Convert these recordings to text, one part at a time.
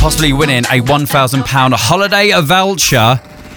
possibly winning a £1,000 holiday voucher.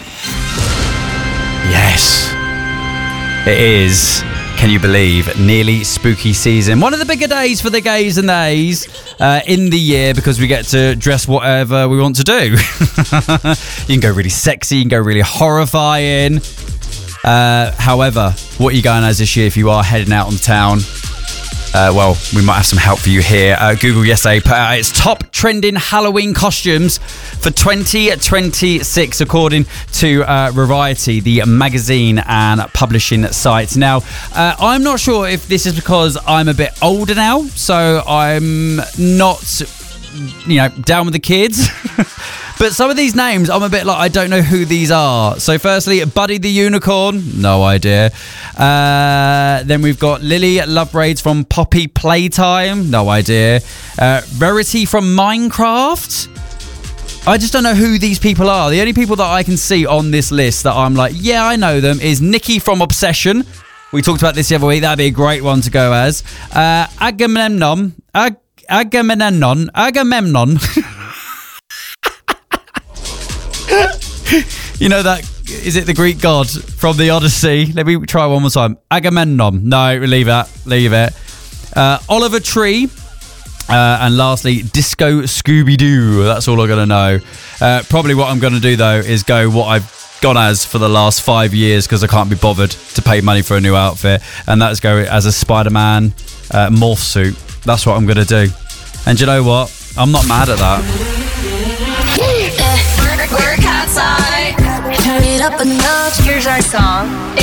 Yes, it is. Can you believe? Nearly spooky season. One of the bigger days for the gays and theys in the year, because we get to dress whatever we want to do. You can go really sexy, you can go really horrifying. However, what are you going as this year if you are heading out on town? Well, we might have some help for you here. Google yesterday put out its top trending Halloween costumes for 2026, according to Variety, the magazine and publishing site. Now, I'm not sure if this is because I'm a bit older now, so I'm not, down with the kids. But some of these names, I'm a bit like, I don't know who these are. So firstly, Buddy the Unicorn, no idea. Then we've got Lily Lovebraids from Poppy Playtime, no idea. Rarity from Minecraft. I just don't know who these people are. The only people that I can see on this list that I'm like, yeah, I know them, is Nikki from Obsession. We talked about this the other week. That'd be a great one to go as. Agamemnon. You know that, is it the Greek god from the Odyssey? Let me try one more time. Agamemnon. No, leave it. Oliver Tree. And lastly, Disco Scooby-Doo. That's all I'm going to know. Probably what I'm going to do, though, is go what I've gone as for the last 5 years, because I can't be bothered to pay money for a new outfit. And that's go as a Spider-Man morph suit. That's what I'm going to do. And you know what? I'm not mad at that. Work outside. Turn it up a notch. Here's our song.